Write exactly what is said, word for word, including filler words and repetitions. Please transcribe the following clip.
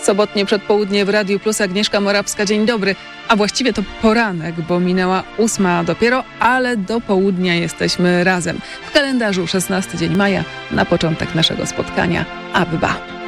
Sobotnie przedpołudnie w Radiu Plus. Agnieszka Morawska, dzień dobry. A właściwie to poranek, bo minęła ósma dopiero, ale do południa jesteśmy razem. W kalendarzu szesnasty dzień maja, na początek naszego spotkania. Abba.